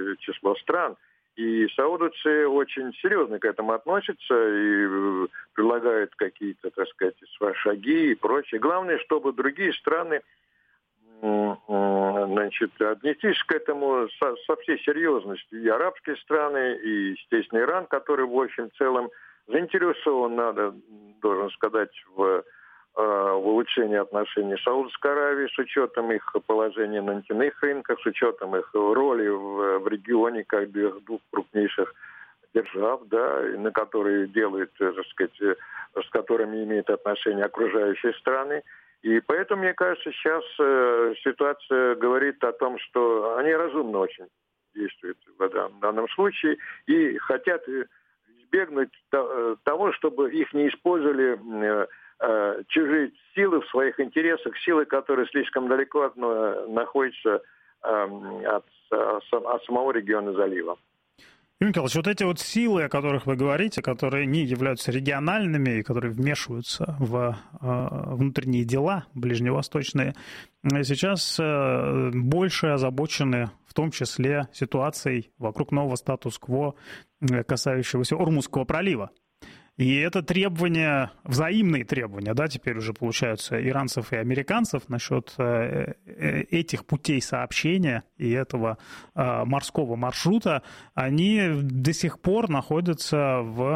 число стран. И саудовцы очень серьезно к этому относятся и предлагают какие-то, так сказать, шаги и прочее. Главное, чтобы другие страны отнеслись к этому со всей серьезностью. И арабские страны, и, естественно, Иран, который, в общем, в целом заинтересован, должен сказать, в улучшении отношений с Саудовской Аравией с учетом их положения на нефтяных рынках, с учетом их роли в регионе как двух крупнейших держав, да, на которые делают, так сказать, с которыми имеют отношение окружающие страны. И поэтому, мне кажется, сейчас ситуация говорит о том, что они разумно очень действуют в данном случае и хотят избегнуть того, чтобы их не использовали чужие силы в своих интересах, силы, которые слишком далеко находятся от самого региона залива. Юрий Николаевич, вот эти вот силы, о которых вы говорите, которые не являются региональными и которые вмешиваются в внутренние дела ближневосточные, сейчас больше озабочены в том числе ситуацией вокруг нового статус-кво, касающегося Ормузского пролива. И это требования, взаимные требования, да, теперь уже получаются иранцев и американцев насчет этих путей сообщения и этого морского маршрута, они до сих пор находятся в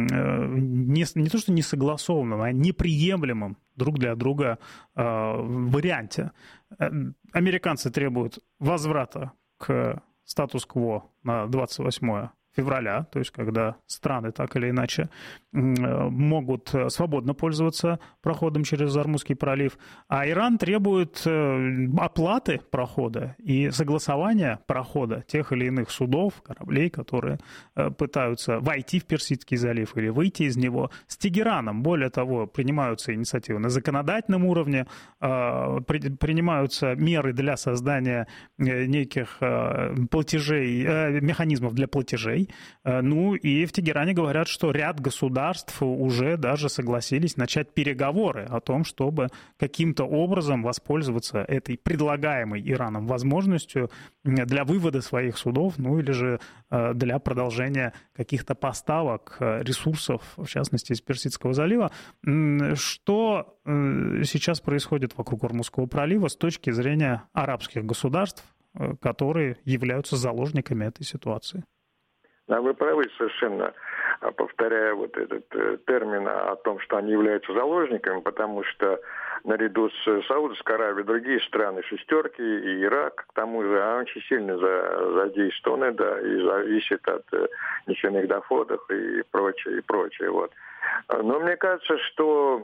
не то что несогласованном, а неприемлемом друг для друга варианте. Американцы требуют возврата к статус-кво на 28 февраля, то есть когда страны так или иначе могут свободно пользоваться проходом через Ормузский пролив, а Иран требует оплаты прохода и согласования прохода тех или иных судов, кораблей, которые пытаются войти в Персидский залив или выйти из него, с Тегераном. Более того, принимаются инициативы на законодательном уровне, принимаются меры для создания неких платежей, механизмов для платежей. Ну и в Тегеране говорят, что ряд государств уже даже согласились начать переговоры о том, чтобы каким-то образом воспользоваться этой предлагаемой Ираном возможностью для вывода своих судов, ну или же для продолжения каких-то поставок ресурсов, в частности, из Персидского залива. Что сейчас происходит вокруг Ормузского пролива с точки зрения арабских государств, которые являются заложниками этой ситуации? Да, вы правы совершенно, повторяя вот этот термин о том, что они являются заложниками, потому что наряду с Саудовской Аравией другие страны шестерки и Ирак, к тому же, очень сильно задействованы, да, и зависят от нефтяных доходов и прочее, и прочее. Вот. Но мне кажется, что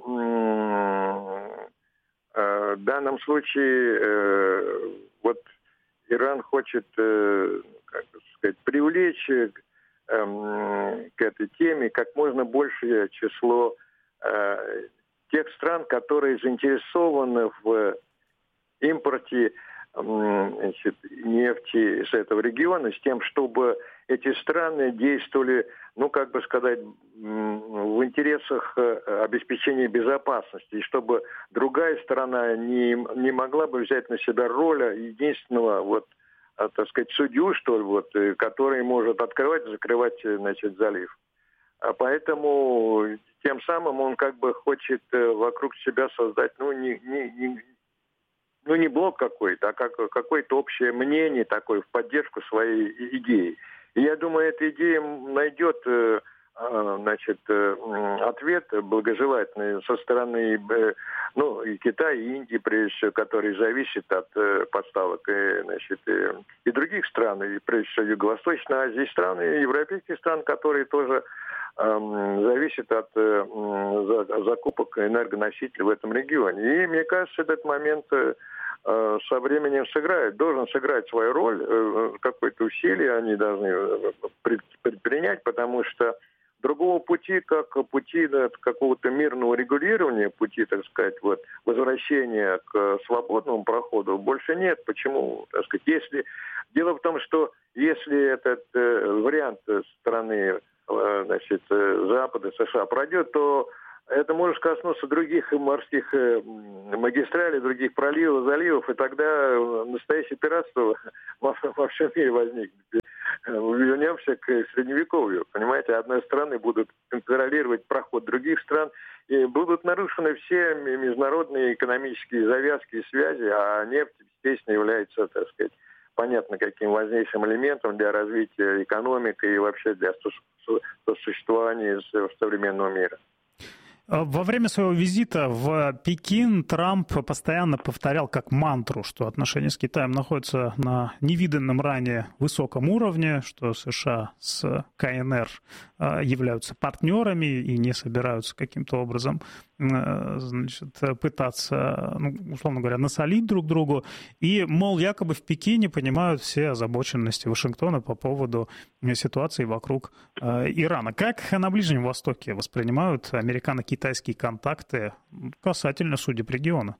в данном случае вот Иран хочет, как сказать, привлечь к этой теме как можно большее число тех стран, которые заинтересованы в импорте нефти с этого региона, с тем, чтобы эти страны действовали, ну, как бы сказать, в интересах обеспечения безопасности, и чтобы другая сторона не могла бы взять на себя роль единственного, вот, так сказать, судью, что ли, вот, который может открывать и закрывать, значит, залив. А поэтому тем самым он как бы хочет вокруг себя создать, ну, не блок какой-то, а какое-то общее мнение такое в поддержку своей идеи. И я думаю, эта идея найдет, значит, ответ благожелательный со стороны, ну, и Китая, и Индии, прежде всего, которые зависят от поставок, значит, и других стран, и прежде всего Юго-Восточной Азии, стран, и европейских стран, которые тоже зависят от закупок энергоносителей в этом регионе. И мне кажется, этот момент со временем должен сыграть свою роль, какое-то усилие они должны предпринять, потому что другого пути, как пути какого-то мирного регулирования, пути, так сказать, вот, возвращения к свободному проходу больше нет. Почему? Так сказать, дело в том, что если этот вариант стороны, значит, Запада, США пройдет, то это может коснуться других морских магистралей, других проливов, заливов, и тогда настоящее пиратство во всем мире возникнет. Вернемся к Средневековью. Понимаете, одной страны будут контролировать проход других стран, и будут нарушены все международные экономические завязки и связи, а нефть, естественно, является, так сказать, понятно, каким важнейшим элементом для развития экономики и вообще для существования современного мира. Во время своего визита в Пекин Трамп постоянно повторял как мантру, что отношения с Китаем находятся на невиданном ранее высоком уровне, что США с КНР являются партнерами и не собираются каким-то образом, значит, пытаться, условно говоря, насолить друг другу. И, мол, якобы в Пекине понимают все озабоченности Вашингтона по поводу ситуации вокруг Ирана. Как на Ближнем Востоке воспринимают американо-китайские контакты касательно судеб региона?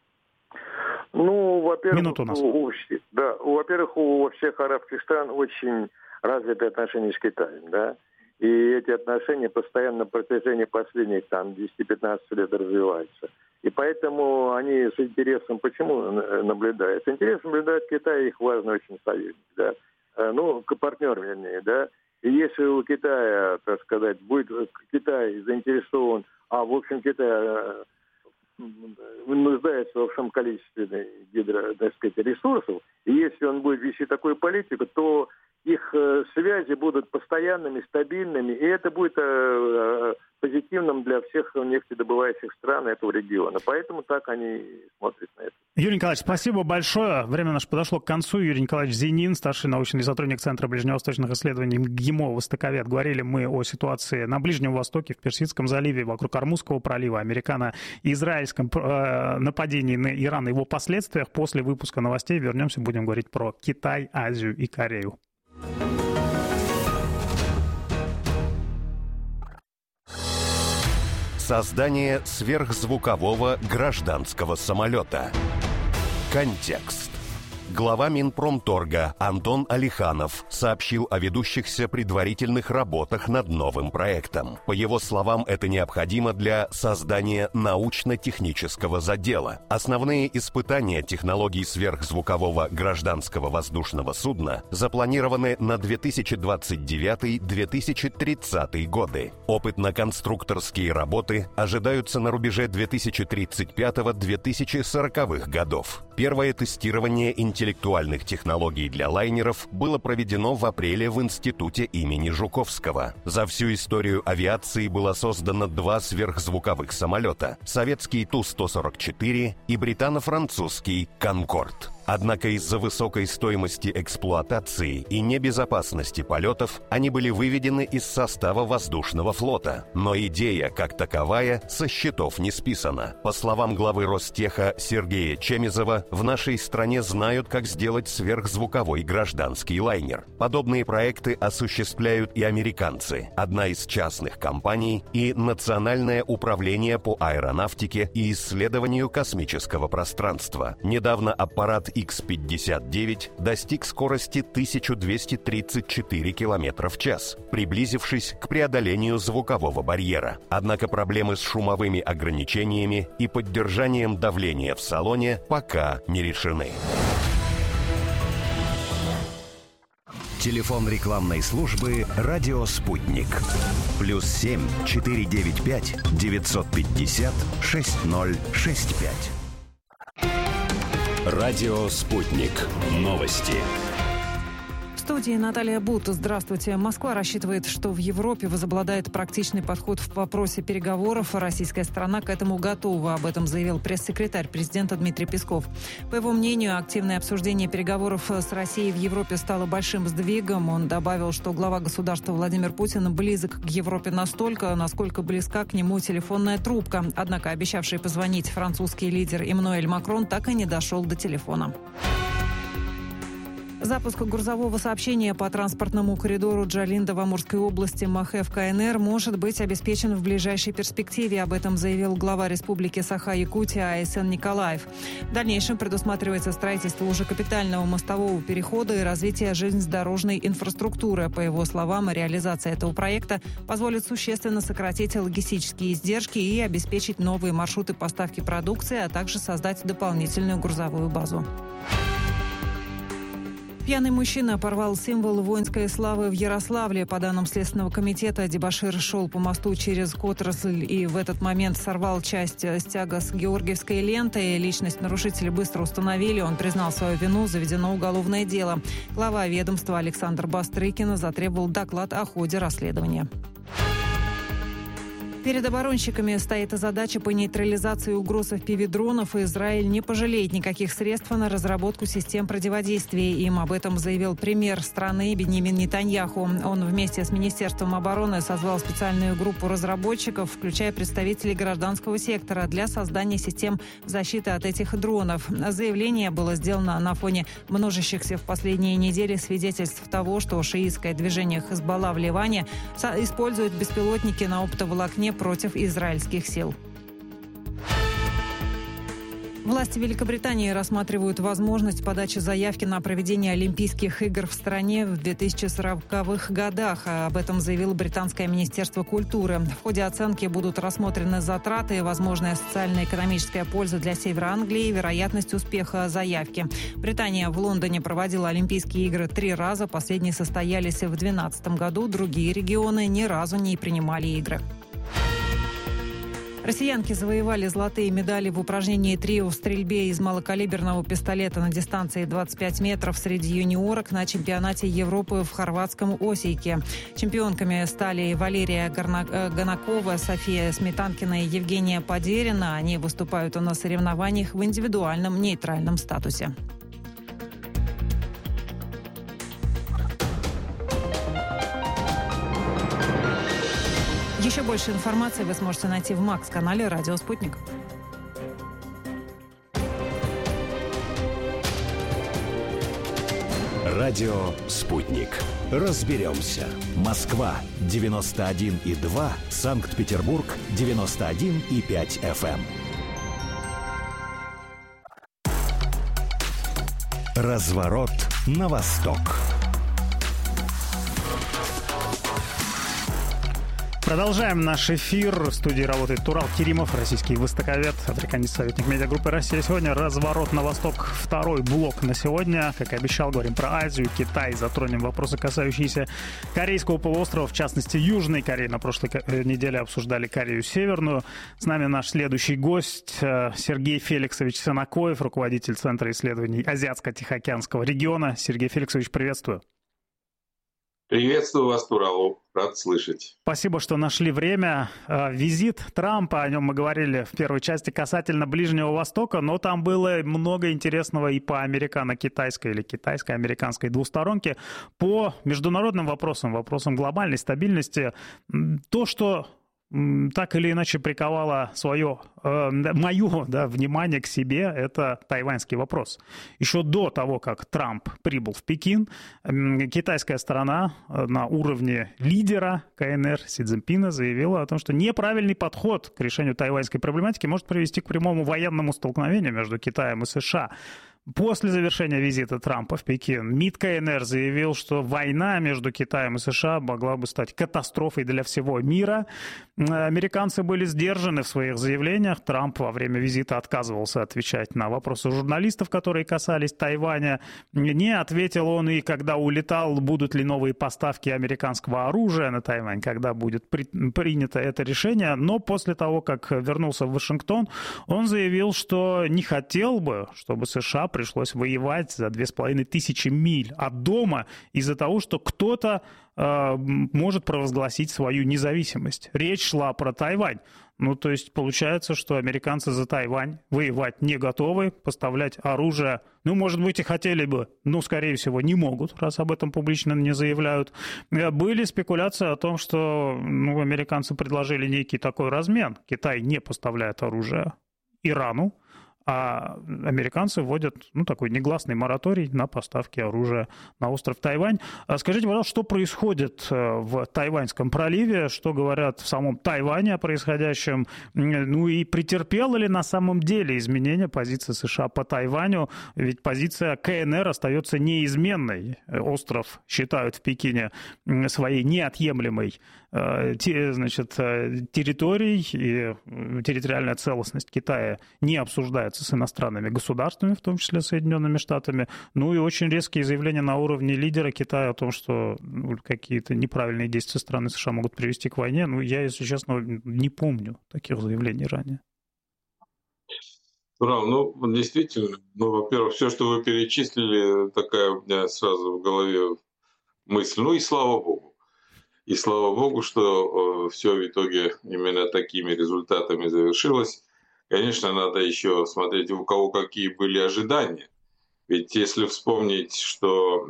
Ну, во-первых, Минуту у нас. Во-первых, у всех арабских стран очень развитые отношения с Китаем, да. И эти отношения постоянно на протяжении последних 10-15 лет развиваются. И поэтому они с интересом почему наблюдают? С интересом наблюдают Китай, их важный очень союзник, да. Партнер, вернее, да. И если у Китая, так сказать, будет Китай заинтересован, в общем, Китай нуждается в большом количестве ресурсов, и если он будет вести такую политику, то их связи будут постоянными, стабильными, и это будет позитивным для всех нефтедобывающих стран этого региона. Поэтому так они смотрят на это. Юрий Николаевич, спасибо большое. Время наше подошло к концу. Юрий Николаевич Зенин, старший научный сотрудник Центра ближневосточных исследований МГИМО «Востоковед». Говорили мы о ситуации на Ближнем Востоке, в Персидском заливе, вокруг Ормузского пролива, американо-израильском нападении на Иран и его последствиях. После выпуска новостей вернемся, будем говорить про Китай, Азию и Корею. Создание сверхзвукового гражданского самолета. Контекст. Глава Минпромторга Антон Алиханов сообщил о ведущихся предварительных работах над новым проектом. По его словам, это необходимо для создания научно-технического задела. Основные испытания технологий сверхзвукового гражданского воздушного судна запланированы на 2029-2030 годы. Опытно-конструкторские работы ожидаются на рубеже 2035-2040 годов. Первое тестирование интеллектуальных технологий для лайнеров было проведено в апреле в Институте имени Жуковского. За всю историю авиации было создано 2 сверхзвуковых самолета – советский Ту-144 и британо-французский «Конкорд». Однако из-за высокой стоимости эксплуатации и небезопасности полетов они были выведены из состава воздушного флота. Но идея, как таковая, со счетов не списана. По словам главы Ростеха Сергея Чемизова, в нашей стране знают, как сделать сверхзвуковой гражданский лайнер. Подобные проекты осуществляют и американцы, одна из частных компаний и Национальное управление по аэронавтике и исследованию космического пространства. Недавно аппарат Х-59 достиг скорости 1234 км в час, приблизившись к преодолению звукового барьера. Однако проблемы с шумовыми ограничениями и поддержанием давления в салоне пока не решены. Телефон рекламной службы «Радио Спутник». +7 495 950 6065. Радио «Спутник». Новости. В студии Наталья Бут. Здравствуйте. Москва рассчитывает, что в Европе возобладает практичный подход в вопросе переговоров. Российская сторона к этому готова. Об этом заявил пресс-секретарь президента Дмитрий Песков. По его мнению, активное обсуждение переговоров с Россией в Европе стало большим сдвигом. Он добавил, что глава государства Владимир Путин близок к Европе настолько, насколько близка к нему телефонная трубка. Однако обещавший позвонить французский лидер Эммануэль Макрон так и не дошел до телефона. Запуск грузового сообщения по транспортному коридору Джалинда в Амурской области Махе в КНР может быть обеспечен в ближайшей перспективе. Об этом заявил глава Республики Саха-Якутия А.С.Н. Николаев. В дальнейшем предусматривается строительство уже капитального мостового перехода и развитие железнодорожной инфраструктуры. По его словам, реализация этого проекта позволит существенно сократить логистические издержки и обеспечить новые маршруты поставки продукции, а также создать дополнительную грузовую базу. Пьяный мужчина порвал символ воинской славы в Ярославле. По данным Следственного комитета, дебошир шел по мосту через Котрасль и в этот момент сорвал часть стяга с георгиевской лентой. Личность нарушителя быстро установили. Он признал свою вину, заведено уголовное дело. Глава ведомства Александр Бастрыкин затребовал доклад о ходе расследования. Перед оборонщиками стоит задача по нейтрализации угроз FPV-дронов, и Израиль не пожалеет никаких средств на разработку систем противодействия им. Об этом заявил премьер страны Биньямин Нетаньяху. Он вместе с Министерством обороны созвал специальную группу разработчиков, включая представителей гражданского сектора, для создания систем защиты от этих дронов. Заявление было сделано на фоне множащихся в последние недели свидетельств того, что шиитское движение Хезболла в Ливане использует беспилотники на оптоволокне против израильских сил. Власти Великобритании рассматривают возможность подачи заявки на проведение Олимпийских игр в стране в 2040-х годах. Об этом заявило британское министерство культуры. В ходе оценки будут рассмотрены затраты, возможная социально-экономическая польза для Севера Англии и вероятность успеха заявки. Британия в Лондоне проводила Олимпийские игры 3 раза. Последние состоялись в 2012 году. Другие регионы ни разу не принимали игры. Россиянки завоевали золотые медали в упражнении трио в стрельбе из малокалиберного пистолета на дистанции 25 метров среди юниорок на чемпионате Европы в хорватском Осијке. Чемпионками стали Валерия Ганакова, София Сметанкина и Евгения Подерина. Они выступают на соревнованиях в индивидуальном нейтральном статусе. Еще больше информации вы сможете найти в Макс-канале «Радио Спутник». Радио «Спутник». Разберемся. Москва 91,2, Санкт-Петербург 91,5 FM. Разворот на восток. Продолжаем наш эфир. В студии работает Турал Керимов, российский востоковед, африканист, советник медиагруппы «Россия». Сегодня разворот на восток, второй блок на сегодня. Как и обещал, говорим про Азию, Китай, затронем вопросы, касающиеся Корейского полуострова, в частности, Южной Кореи. На прошлой неделе обсуждали Корею Северную. С нами наш следующий гость Сергей Феликсович Санакоев, руководитель Центра исследований Азиатско-Тихоокеанского региона. Сергей Феликсович, приветствую. Приветствую вас, Туралу. Рад слышать. Спасибо, что нашли время. Визит Трампа, о нем мы говорили в первой части, касательно Ближнего Востока, но там было много интересного и по американо-китайской или китайско-американской двусторонке, по международным вопросам, вопросам глобальной стабильности. То, что так или иначе приковало мое внимание к себе, это тайваньский вопрос. Еще до того, как Трамп прибыл в Пекин, китайская сторона на уровне лидера КНР Си Цзиньпина заявила о том, что неправильный подход к решению тайваньской проблематики может привести к прямому военному столкновению между Китаем и США. После завершения визита Трампа в Пекин МИД КНР заявил, что война между Китаем и США могла бы стать катастрофой для всего мира. Американцы были сдержаны в своих заявлениях. Трамп во время визита отказывался отвечать на вопросы журналистов, которые касались Тайваня. Не ответил он и когда улетал, будут ли новые поставки американского оружия на Тайвань, когда будет принято это решение. Но после того, как вернулся в Вашингтон, он заявил, что не хотел бы, чтобы США пришлось воевать за 2500 миль от дома из-за того, что кто-то может провозгласить свою независимость. Речь шла про Тайвань. То есть получается, что американцы за Тайвань воевать не готовы, поставлять оружие, может быть, и хотели бы, но, скорее всего, не могут, раз об этом публично не заявляют. Были спекуляции о том, что американцы предложили некий такой размен. Китай не поставляет оружие Ирану, а американцы вводят такой негласный мораторий на поставки оружия на остров Тайвань. Скажите, пожалуйста, что происходит в Тайваньском проливе, что говорят в самом Тайване о происходящем, и претерпела ли на самом деле изменение позиции США по Тайваню, ведь позиция КНР остается неизменной. Остров считают в Пекине своей неотъемлемой территорией, и территориальная целостность Китая не обсуждается встречаться с иностранными государствами, в том числе Соединенными Штатами. Ну и очень резкие заявления на уровне лидера Китая о том, что какие-то неправильные действия страны США могут привести к войне. Ну, я, если честно, не помню таких заявлений ранее. Ну, действительно, во-первых, все, что вы перечислили, такая у меня сразу в голове мысль. Ну и слава богу. И слава богу, что все в итоге именно такими результатами завершилось. Конечно, надо еще смотреть, у кого какие были ожидания. Ведь если вспомнить, что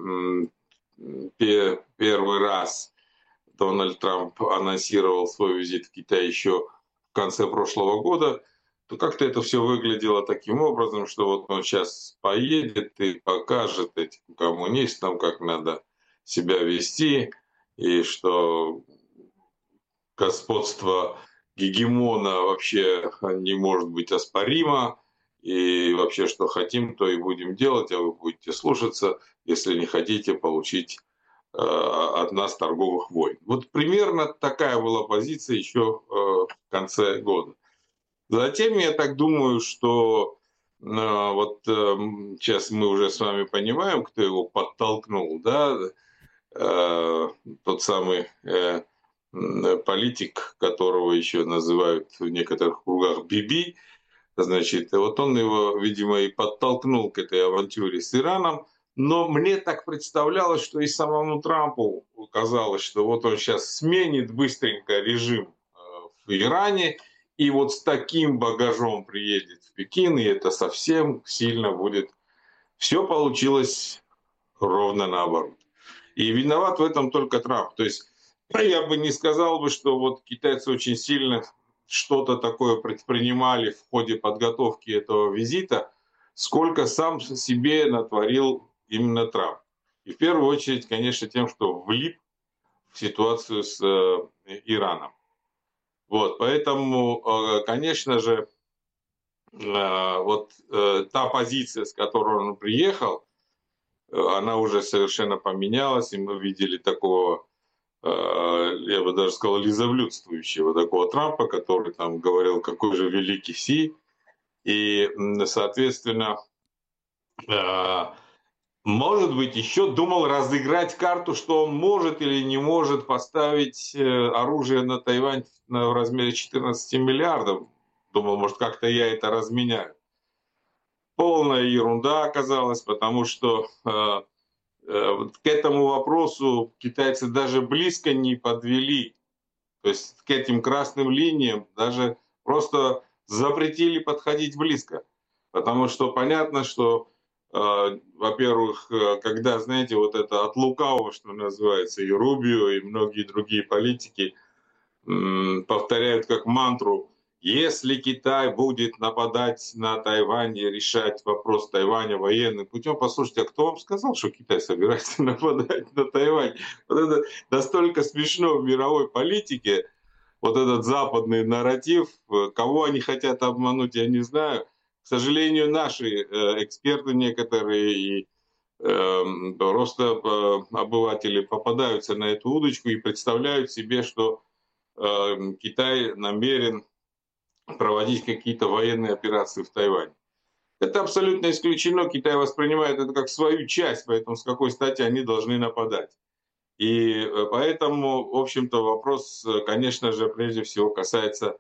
первый раз Дональд Трамп анонсировал свой визит в Китай еще в конце прошлого года, то как-то это все выглядело таким образом, что вот он сейчас поедет и покажет этим коммунистам, как надо себя вести, и что господство гегемона вообще не может быть оспоримо, и вообще что хотим, то и будем делать, а вы будете слушаться, если не хотите получить от нас торговых войн. Вот примерно такая была позиция еще в конце года. Затем я так думаю, что вот сейчас мы уже с вами понимаем, кто его подтолкнул, да, тот самый политик, которого еще называют в некоторых кругах Биби, значит, вот он его, видимо, и подтолкнул к этой авантюре с Ираном, но мне так представлялось, что и самому Трампу казалось, что вот он сейчас сменит быстренько режим в Иране, и вот с таким багажом приедет в Пекин, и это совсем сильно будет. Все получилось ровно наоборот. И виноват в этом только Трамп. То есть я бы не сказал, что вот китайцы очень сильно что-то такое предпринимали в ходе подготовки этого визита, сколько сам себе натворил именно Трамп. И в первую очередь, конечно, тем, что влип в ситуацию с Ираном. Вот, поэтому, конечно же, вот та позиция, с которой он приехал, она уже совершенно поменялась, и мы видели такого, я бы даже сказал, лизоблюдствующего такого Трампа, который там говорил, какой же великий Си, и, соответственно, может быть, еще думал разыграть карту, что он может или не может поставить оружие на Тайвань в размере 14 миллиардов. Думал, может, как-то я это разменяю. Полная ерунда оказалась, потому что к этому вопросу китайцы даже близко не подвели. То есть к этим красным линиям даже просто запретили подходить близко. Потому что понятно, что во-первых, когда, знаете, вот это от лукавого, что называется, и Рубио, и многие другие политики повторяют как мантру, если Китай будет нападать на Тайвань и решать вопрос Тайваня военным путем, послушайте, а кто вам сказал, что Китай собирается нападать на Тайвань? Вот это настолько смешно в мировой политике, вот этот западный нарратив, кого они хотят обмануть, я не знаю. К сожалению, наши эксперты некоторые и просто обыватели попадаются на эту удочку и представляют себе, что Китай намерен проводить какие-то военные операции в Тайване. Это абсолютно исключено. Китай воспринимает это как свою часть, поэтому с какой стати они должны нападать. И поэтому, в общем-то, вопрос, конечно же, прежде всего касается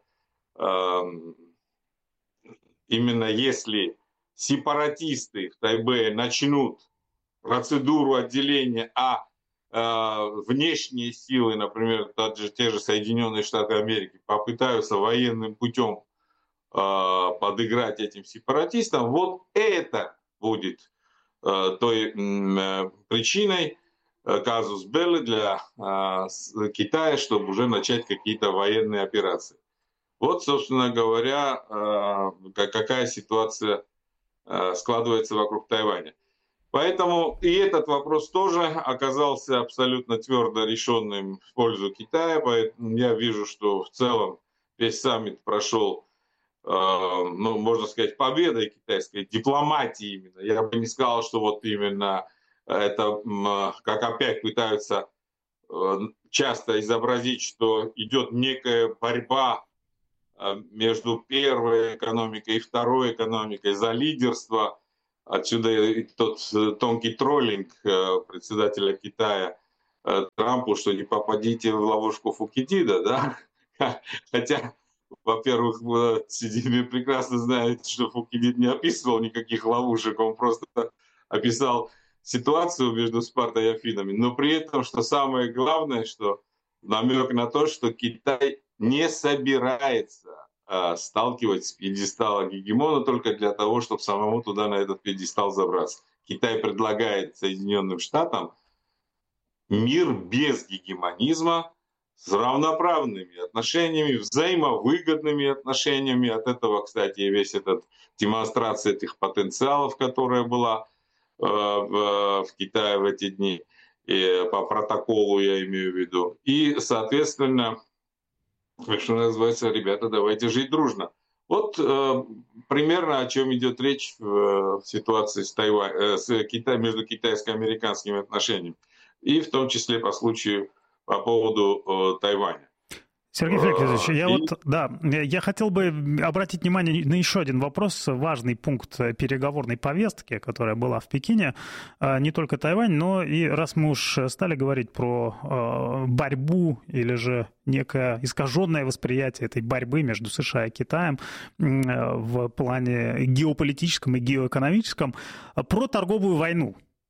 именно если сепаратисты в Тайбэе начнут процедуру отделения, а внешние силы, например, те же Соединенные Штаты Америки, попытаются военным путем подыграть этим сепаратистам, вот это будет той причиной казус белли для Китая, чтобы уже начать какие-то военные операции. Вот, собственно говоря, какая ситуация складывается вокруг Тайваня. Поэтому и этот вопрос тоже оказался абсолютно твердо решенным в пользу Китая. Поэтому я вижу, что в целом весь саммит прошел, ну, можно сказать, победой китайской дипломатии именно. Я бы не сказал, что вот именно это, как опять пытаются часто изобразить, что идет некая борьба между первой экономикой и второй экономикой за лидерство. Отсюда и тот тонкий троллинг председателя Китая Трампу, что не попадите в ловушку Фукидида, да? Хотя, во-первых, Си Цзиньпин прекрасно знает, что Фукидид не описывал никаких ловушек, он просто описал ситуацию между Спартой и Афинами, но при этом, что самое главное, что намек на то, что Китай не собирается сталкивать с пьедестала гегемона только для того, чтобы самому туда, на этот пьедестал, забраться. Китай предлагает Соединенным Штатам мир без гегемонизма, с равноправными отношениями, взаимовыгодными отношениями. От этого, кстати, и весь этот демонстрация этих потенциалов, которая была в Китае в эти дни, и по протоколу я имею в виду. И, соответственно, что называется, ребята, давайте жить дружно. Вот примерно о чем идет речь в ситуации между китайско-американскими отношениями. И в том числе по поводу Тайваня. Сергей Феликсович, я хотел бы обратить внимание на еще один вопрос, важный пункт переговорной повестки, которая была в Пекине. Не только Тайвань, но и раз мы уж стали говорить про борьбу или же некое искаженное восприятие этой борьбы между США и Китаем в плане геополитическом и геоэкономическом, про торговую войну.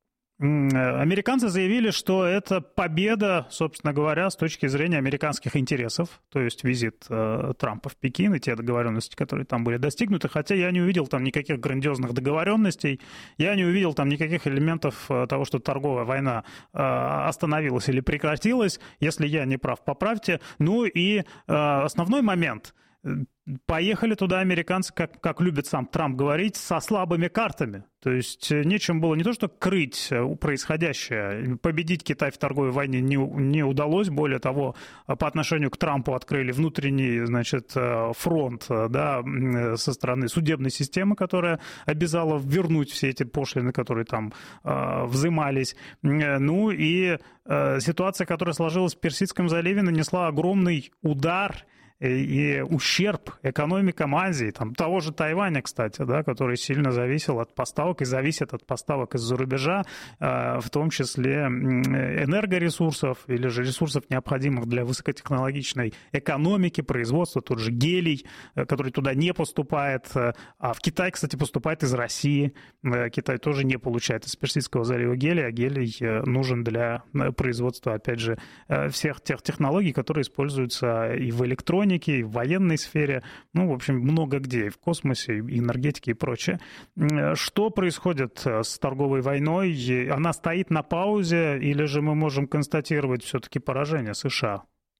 Американцы заявили, что это победа, собственно говоря, с точки зрения американских интересов, то есть визит Трампа в Пекин и те договоренности, которые там были достигнуты, хотя я не увидел там никаких грандиозных договоренностей, я не увидел там никаких элементов того, что торговая война остановилась или прекратилась, если я не прав, поправьте. Ну и основной момент. Поехали туда американцы, как любит сам Трамп говорить, со слабыми картами. То есть нечем было не то что крыть происходящее, победить Китай в торговой войне не удалось. Более того, по отношению к Трампу открыли внутренний, значит, фронт, да, со стороны судебной системы, которая обязала вернуть все эти пошлины, которые там взимались. Ну и ситуация, которая сложилась в Персидском заливе, нанесла огромный удар и ущерб экономикам Азии, там, того же Тайваня, кстати, да, который сильно зависел от поставок и зависит от поставок из-за рубежа, в том числе энергоресурсов или же ресурсов, необходимых для высокотехнологичной экономики, производства, тот же гелий, который туда не поступает, а в Китай, кстати, поступает из России. Китай тоже не получает из Персидского залива гелий, а гелий нужен для производства, опять же, всех тех технологий, которые используются и в электронике, и в военной сфере, ну, в общем, много где, и в космосе, и энергетике, и прочее. Что происходит с торговой войной? Она стоит на паузе, или же мы можем констатировать все-таки поражение США?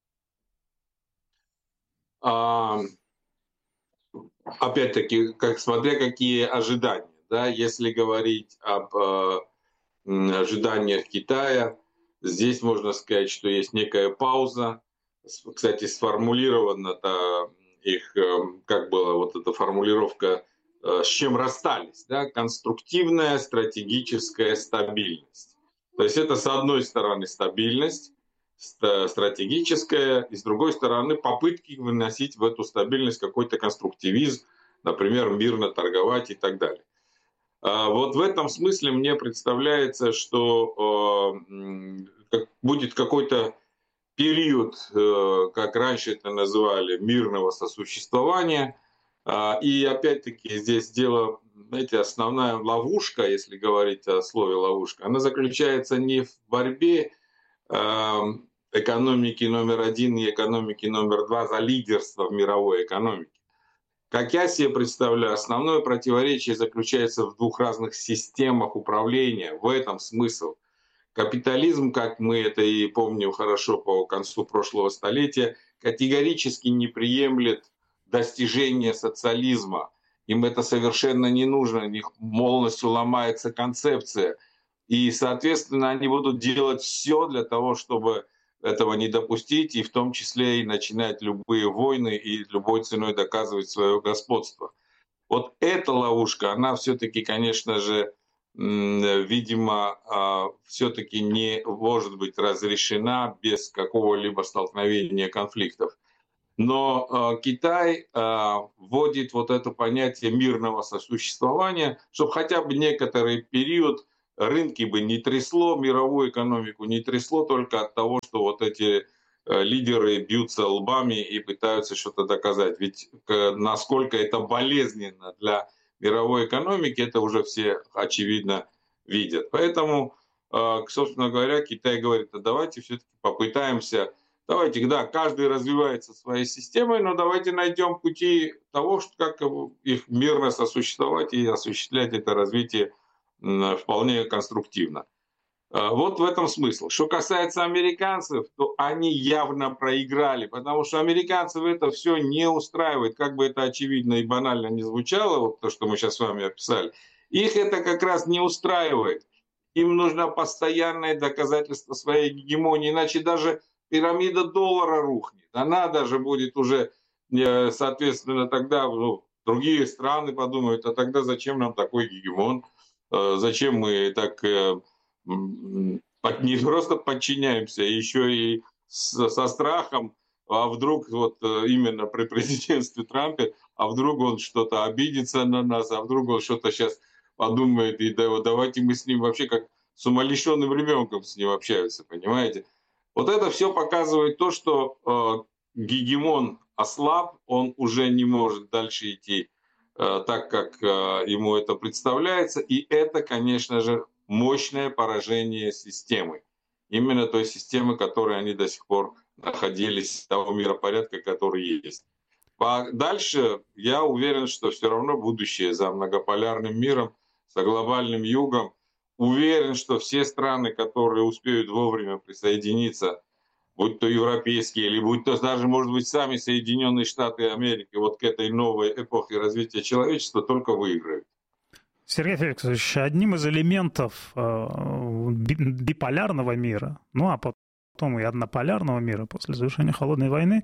Опять-таки, смотря какие ожидания. Да? Если говорить об ожиданиях Китая, здесь можно сказать, что есть некая пауза. Кстати, сформулирована их, как была вот эта формулировка, с чем расстались, да? Конструктивная стратегическая стабильность. То есть это, с одной стороны, стабильность стратегическая, и с другой стороны, попытки выносить в эту стабильность какой-то конструктивизм, например, мирно торговать и так далее. Вот в этом смысле мне представляется, что будет какой-то период, как раньше это называли, мирного сосуществования. И опять-таки здесь дело, знаете, основная ловушка, если говорить о слове ловушка, она заключается не в борьбе экономики номер один и экономики номер два за лидерство в мировой экономике. Как я себе представляю, основное противоречие заключается в двух разных системах управления. В этом смысл. Капитализм, как мы это и помним хорошо по концу прошлого столетия, категорически не приемлет достижения социализма. Им это совершенно не нужно, у них полностью ломается концепция. И, соответственно, они будут делать все для того, чтобы этого не допустить, и в том числе и начинать любые войны и любой ценой доказывать свое господство. Вот эта ловушка, она все-таки, конечно же, видимо, все-таки не может быть разрешена без какого-либо столкновения конфликтов. Но Китай вводит вот это понятие мирного сосуществования, чтобы хотя бы некоторый период рынки бы не трясло, мировую экономику не трясло только от того, что вот эти лидеры бьются лбами и пытаются что-то доказать. Ведь насколько это болезненно для мировой экономики, это уже все очевидно видят. Поэтому, собственно говоря, Китай говорит, а давайте все-таки попытаемся, давайте, да, каждый развивается своей системой, но давайте найдем пути того, как их мирно сосуществовать и осуществлять это развитие вполне конструктивно. Вот в этом смысл. Что касается американцев, то они явно проиграли, потому что американцев это все не устраивает, как бы это очевидно и банально не звучало, вот то, что мы сейчас с вами описали. Их это как раз не устраивает. Им нужно постоянное доказательство своей гегемонии, иначе даже пирамида доллара рухнет. Она даже будет уже, соответственно, тогда другие страны подумают, а тогда зачем нам такой гегемон? Зачем мы так не просто подчиняемся, еще и со страхом, а вдруг вот именно при президентстве Трампа, а вдруг он что-то обидится на нас, а вдруг он что-то сейчас подумает, и давайте мы с ним вообще как с умалишенным ребенком с ним общаются, понимаете? Вот это все показывает то, что гегемон ослаб, он уже не может дальше идти так, как ему это представляется, и это, конечно же, мощное поражение системы. Именно той системы, в которой они до сих пор находились, того миропорядка, который есть. А дальше я уверен, что все равно будущее за многополярным миром, за глобальным югом. Уверен, что все страны, которые успеют вовремя присоединиться, будь то европейские, или будь то даже, может быть, сами Соединенные Штаты Америки, вот к этой новой эпохе развития человечества, только выиграют. Сергей Феликсович, одним из элементов биполярного мира, ну а потом и однополярного мира после завершения Холодной войны,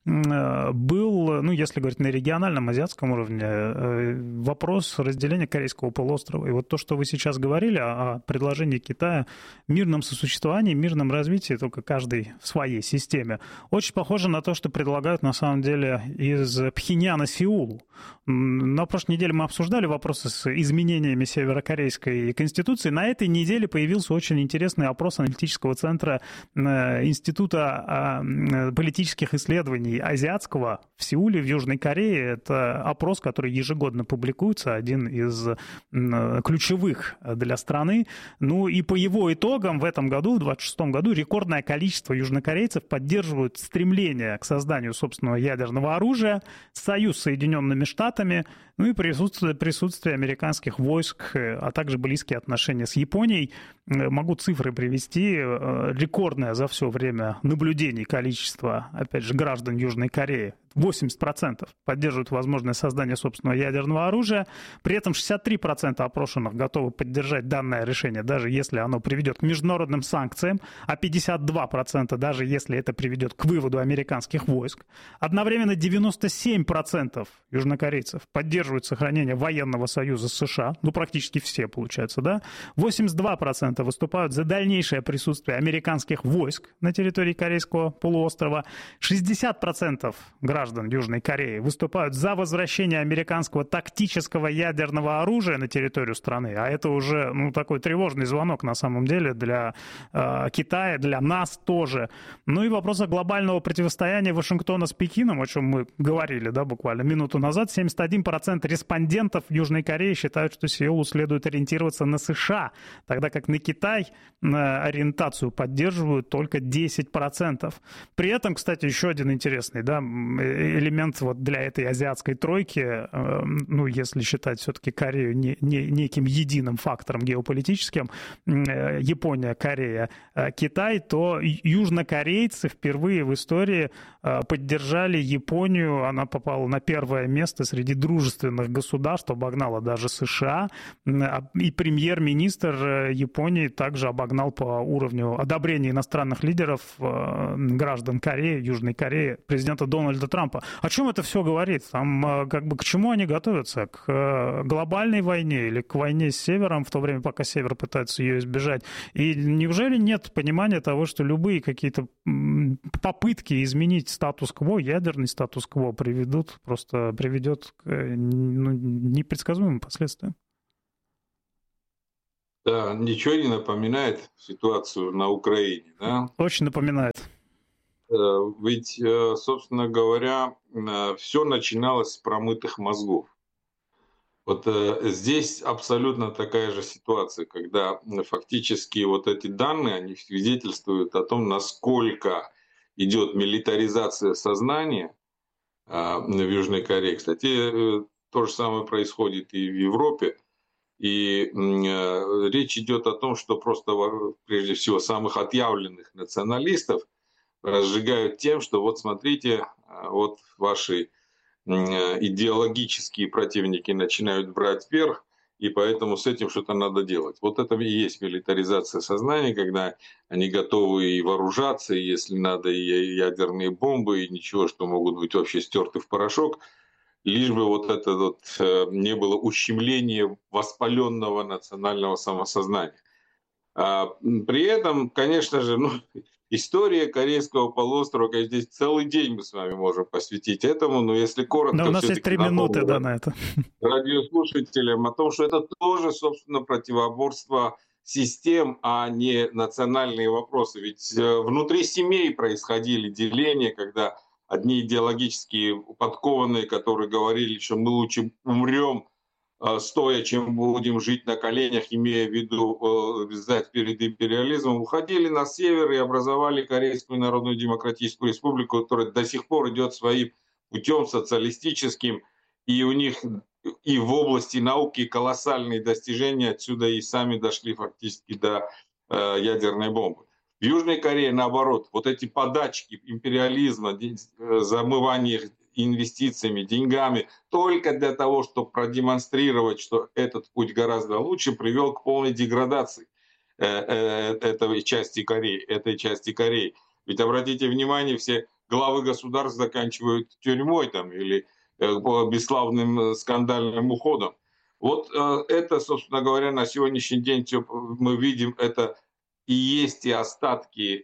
был, ну, если говорить на региональном азиатском уровне, вопрос разделения Корейского полуострова. И вот то, что вы сейчас говорили о предложении Китая мирном сосуществовании, мирном развитии, только каждый в своей системе, очень похоже на то, что предлагают на самом деле из Пхеньяна Сеулу. На прошлой неделе мы обсуждали вопросы с изменениями северокорейской конституции. На этой неделе появился очень интересный опрос аналитического центра Института политических исследований азиатского в Сеуле, в Южной Корее. Это опрос, который ежегодно публикуется, один из ключевых для страны. Ну и по его итогам в этом году, в 2026 году, рекордное количество южнокорейцев поддерживают стремление к созданию собственного ядерного оружия, союз с Соединенными Штатами, ну и присутствие американских войск, а также близкие отношения с Японией. Могу цифры привести. Рекордное за все время наблюдений количество, опять же, граждан Южной Кореи. 80% поддерживают возможное создание собственного ядерного оружия. При этом 63% опрошенных готовы поддержать данное решение, даже если оно приведет к международным санкциям, а 52% даже если это приведет к выводу американских войск. Одновременно 97% южнокорейцев поддерживают сохранение военного союза с США. Ну, практически все, получается, да? 82% выступают за дальнейшее присутствие американских войск на территории Корейского полуострова. 60% граждан Южной Кореи выступают за возвращение американского тактического ядерного оружия на территорию страны, а это уже, ну, такой тревожный звонок на самом деле для Китая, для нас тоже. Ну и вопрос глобального противостояния Вашингтона с Пекином, о чем мы говорили, да, буквально минуту назад. 71% респондентов Южной Кореи считают, что Сеулу следует ориентироваться на США, тогда как на Китай ориентацию поддерживают только 10%. При этом, кстати, еще один интересный, да, элемент вот для этой азиатской тройки, ну, если считать все-таки Корею неким единым фактором геополитическим, Япония, Корея, Китай, то южнокорейцы впервые в истории поддержали Японию, она попала на первое место среди дружественных государств, обогнала даже США, и премьер-министр Японии также обогнал по уровню одобрения иностранных лидеров, граждан Кореи, Южной Кореи, президента Дональда Трампа. О чем это все говорит? Там, как бы, к чему они готовятся? К глобальной войне или к войне с Севером, в то время, пока Север пытается ее избежать? И неужели нет понимания того, что любые какие-то попытки изменить статус-кво, ядерный статус-кво, приведет к непредсказуемым последствиям. Да, ничего не напоминает ситуацию на Украине, да? Очень напоминает. Ведь, собственно говоря, все начиналось с промытых мозгов. Вот здесь абсолютно такая же ситуация, когда фактически вот эти данные, они свидетельствуют о том, насколько идет милитаризация сознания в Южной Корее. Кстати, то же самое происходит и в Европе. И речь идет о том, что просто, прежде всего, самых отъявленных националистов разжигают тем, что вот смотрите, вот ваши идеологические противники начинают брать верх, и поэтому с этим что-то надо делать. Вот это и есть милитаризация сознания, когда они готовы и вооружаться, и если надо, и ядерные бомбы, и ничего, что могут быть вообще стерты в порошок, лишь бы вот это вот не было ущемления воспаленного национального самосознания. При этом, конечно же, история Корейского полуострова, здесь целый день мы с вами можем посвятить этому, но если коротко... Но у нас есть 3 минуты, да, на это. Радиослушателям о том, что это тоже, собственно, противоборство систем, а не национальные вопросы. Ведь внутри семей происходили деления, когда одни идеологические подкованные, которые говорили, что мы лучше умрем стоя, чем будем жить на коленях, имея в виду сдать перед империализмом, уходили на север и образовали Корейскую Народную Демократическую Республику, которая до сих пор идет своим путем социалистическим, и у них и в области науки колоссальные достижения, отсюда и сами дошли фактически до ядерной бомбы. В Южной Корее, наоборот, вот эти подачки империализма, замывание инвестициями, деньгами, только для того, чтобы продемонстрировать, что этот путь гораздо лучше, привел к полной деградации этой части Кореи. Ведь обратите внимание, все главы государств заканчивают тюрьмой там, или бесславным скандальным уходом. Вот это, собственно говоря, на сегодняшний день мы видим, это и есть и остатки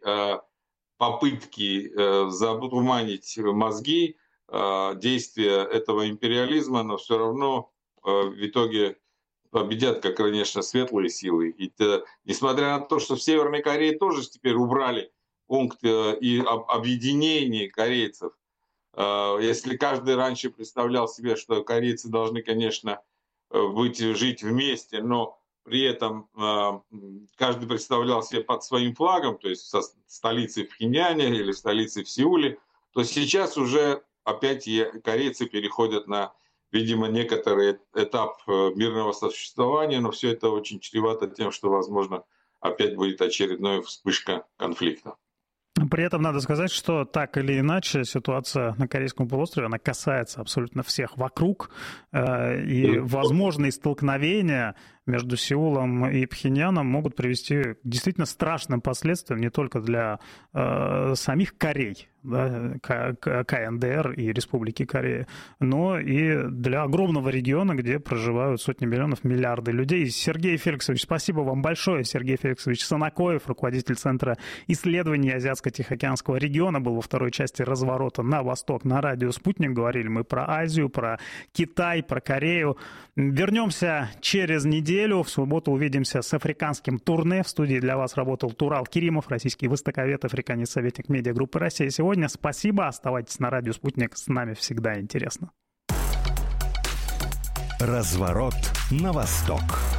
попытки затуманить мозги, действия этого империализма, но все равно в итоге победят, как, конечно, светлые силы. И несмотря на то, что в Северной Корее тоже теперь убрали пункт и объединение корейцев, если каждый раньше представлял себе, что корейцы должны, конечно, жить вместе, но при этом каждый представлял себе под своим флагом, то есть со столицей в Пхеньяне или столицей в Сеуле, то сейчас уже опять корейцы переходят на, видимо, некоторый этап мирного сосуществования, но все это очень чревато тем, что, возможно, опять будет очередная вспышка конфликта. При этом надо сказать, что так или иначе ситуация на Корейском полуострове, она касается абсолютно всех вокруг, и возможные столкновения между Сеулом и Пхеньяном могут привести к действительно страшным последствиям не только для самих Корей, да, КНДР и Республики Корея, но и для огромного региона, где проживают сотни миллионов, миллиарды людей. Сергей Феликсович, спасибо вам большое. Сергей Феликсович Санакоев, руководитель Центра исследований Азиатско-Тихоокеанского региона, был во второй части «Разворота на восток» на радио «Спутник». Говорили мы про Азию, про Китай, про Корею. Вернемся через неделю. В субботу увидимся с африканским турне. В студии для вас работал Турал Керимов, российский востоковед, африканец, советник медиагруппы «Россия сегодня». Спасибо. Оставайтесь на радио «Спутник». С нами всегда интересно. Разворот на восток.